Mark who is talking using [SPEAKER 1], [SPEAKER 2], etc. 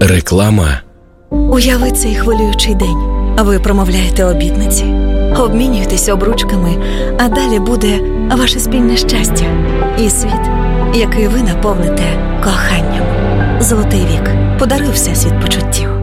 [SPEAKER 1] Реклама.
[SPEAKER 2] Уяви цей хвилюючий день. Ви промовляєте обітниці, обмінюєтесь обручками, а далі буде ваше спільне щастя і світ, який ви наповните коханням. Золотий вік. Подаруй всесвіт почуттів.